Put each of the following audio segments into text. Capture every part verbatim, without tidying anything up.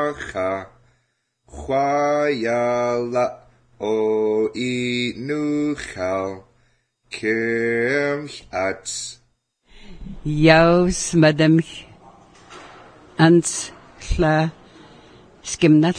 macha chwayala o inuchal Kirmch Jaus madam ans Schla skimnat.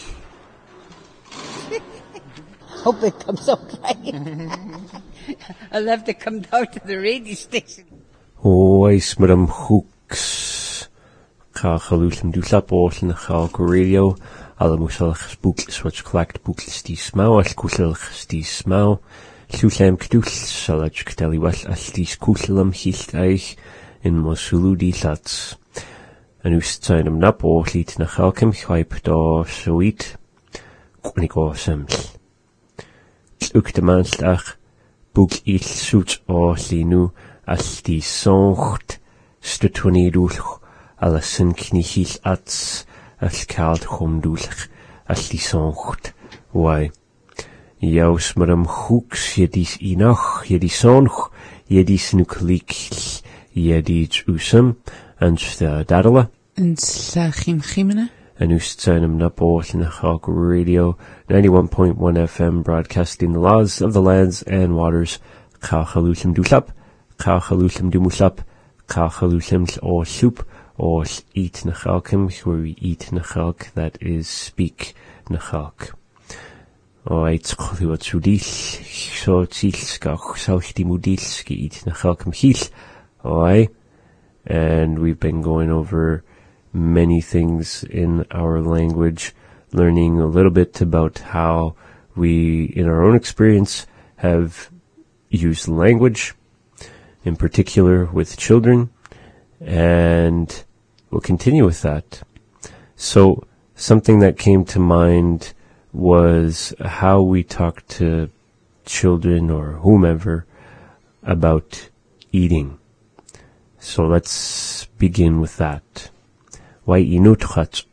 Hope it comes out right. I'll have to come down to the radio station. Ois madam hooks ka chalulim dulap orlin chalk radio alamusalch book swatch clacked book sti smau al kuselch sti smau Llwllem cdwll salaj cdeli well alltis cwllym hillt eich in mosuludi lats. Yn wstain am nab o llyd na chalcym chwaip do sywyd gwnig o syml. Llwg dymanll ach bwg ill swt o llynw allti soncht stwtwni dwlch ala sy'n cni hill ats all cald chwm dwlch allti soncht wai. Jaus madam hooks jedis inoch, jedis sonch, jedis nucleik, jedis usum, and the dadala. And slachim chimena. And ustsanum napol in the Chog Radio, ninety-one point one F M, broadcasting the laws of the lands and waters. Kachalutim dulap, kachalutim dumuslap, kachalutim o soup, or eat nachalkim, where we eat nachalk, that is speak nachalk. Oait chluat sudil, so tilskach, sauchti mudilski eat nachalkim hil. Oi. And we've been going over many things in our language, learning a little bit about how we, in our own experience, have used language, in particular with children, and we'll continue with that. So, something that came to mind was how we talk to children or whomever about eating. So let's begin with that. Why inutchat?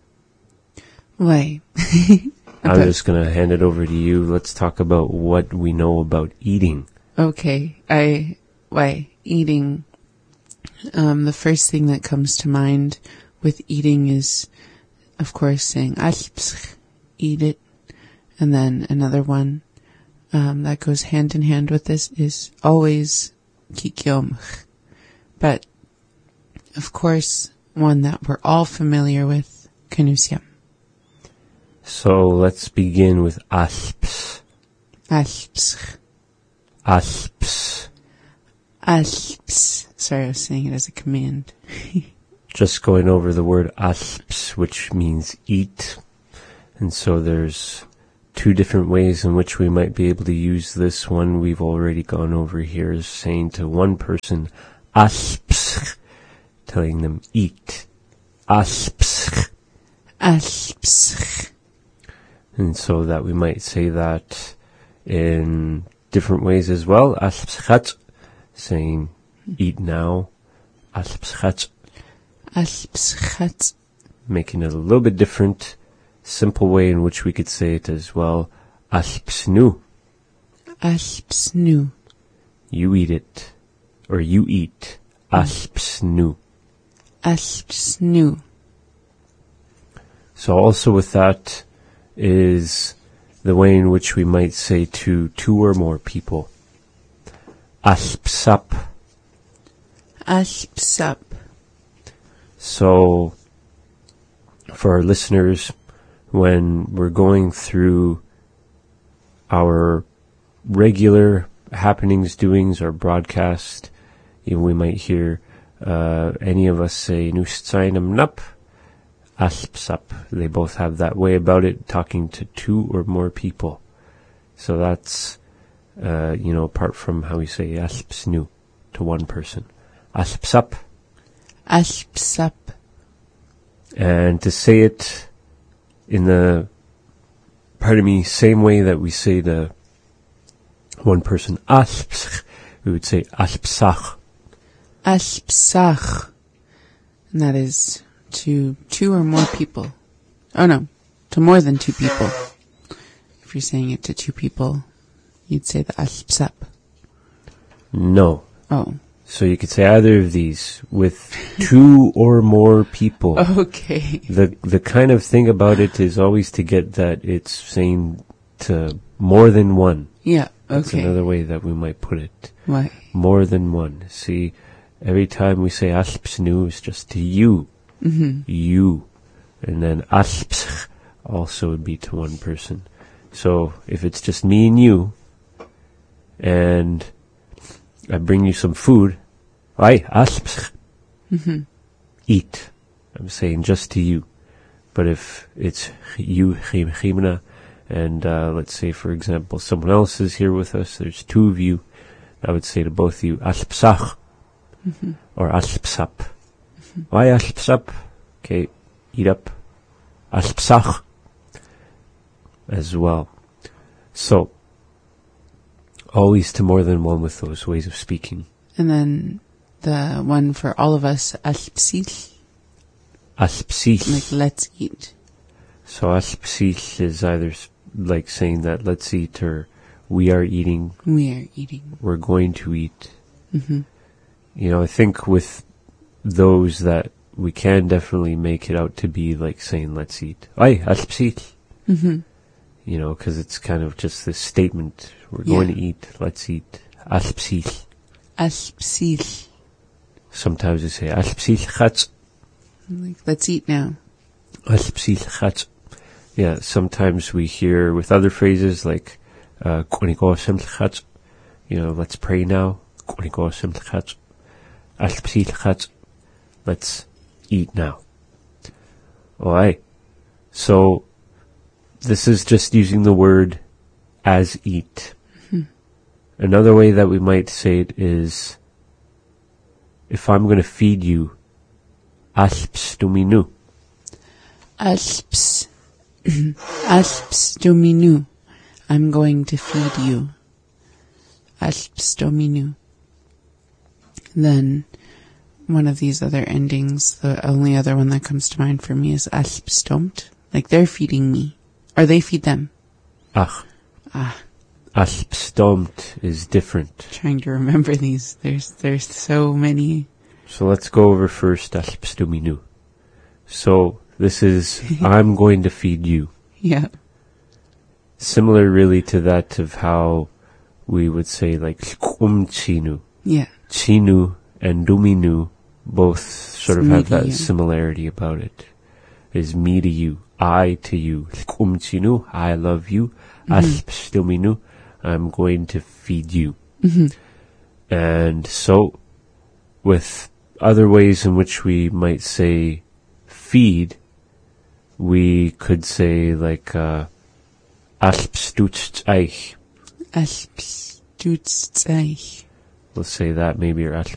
Why? I'm just going to hand it over to you. Let's talk about what we know about eating. Okay. I, why, eating. Um, the first thing that comes to mind with eating is, of course, saying, alpsch, eat it. And then another one, um, that goes hand in hand with this is always kikyomch. But, of course, one that we're all familiar with, kanusyam. So let's begin with alps. Alps. Alps. Alps. Sorry, I was saying it as a command. Just going over the word alps, which means eat. And so there's two different ways in which we might be able to use this. One we've already gone over here is saying to one person, alps, telling them eat. Alps. Alps. And so that we might say that in different ways as well. Alpschat, saying eat now. Alpschat. Alpschat. Making it a little bit different. Simple way in which we could say it as well. Alpsnu. Alpsnu. You eat it. Or you eat. Alpsnu. Alpsnu. So also with that is the way in which we might say to two or more people. Alpsap. Alpsap. So for our listeners, when we're going through our regular happenings, doings, or broadcast, you know, we might hear uh, any of us say "Nustzainam nap," "Alpsap." They both have that way about it, talking to two or more people. So that's uh, you know, apart from how we say "Alpsnu" to one person, "Alpsap." Alpsap. And to say it in the, pardon me, same way that we say to one person, alpsch, we would say alpsach. Alpsach. And that is to two or more people. Oh no, to more than two people. If you're saying it to two people, you'd say the alpsap. No. Oh. So you could say either of these with two or more people. Okay. The the kind of thing about it is always to get that it's saying to more than one. Yeah. That's Okay. another way that we might put it. Why? More than one. See, every time we say alpsnu, it's just to you. Mm-hmm. You. And then alps also would be to one person. So if it's just me and you, and I bring you some food, I alps. Mm-hmm. Eat. I'm saying just to you. But if it's you, Chimna, and uh, let's say, for example, someone else is here with us, there's two of you, I would say to both of you, alpsach, Mm-hmm. or alpsap. Mm-hmm. Why alpsap? Okay, eat up. Alpsach as well. So, always to more than one with those ways of speaking. And then the one for all of us, alpsil, Alpsich. like let's eat. So alpsich is either s- like saying that let's eat, or we are eating, We are eating. we're going to eat. Mm-hmm. You know, I think with those that we can definitely make it out to be like saying let's eat. Ay, alpsich. Mm-hmm. You know, because it's kind of just this statement. We're Yeah. going to eat. Let's eat. Alpsich. Alpsil, Sometimes we say alpsich chatz. like let's eat now. Alpsich chatz. Yeah, sometimes we hear with other phrases like uh, "Kunigo chatz." You know, let's pray now. Kunigo chatz. Alpsich chatz. Let's eat now. Alright. So, this is just using the word as eat. Mm-hmm. Another way that we might say it is, if I'm going to feed you, alps dominu. Alps, alps dominu. I'm going to feed you. Alps dominu. Then one of these other endings, the only other one that comes to mind for me is alps domt. Like they're feeding me. Or they feed them. Ach, Ah, alps domt is different. trying to remember these. There's, there's so many. So let's go over first alps dominu. So, this is, I'm going to feed you. Yeah. Similar really to that of how we would say like um chinu. Yeah. Chinu and Duminu both sort of It's have me to that you. similarity about it. Is me to you, I to you. Um chinu, I love you. Alps Duminu, I'm going to feed you. Mm-hmm. And so, with other ways in which we might say feed, we could say like uh, Alps tutst eich. Alps tutst eich. Let's say that maybe, or Alps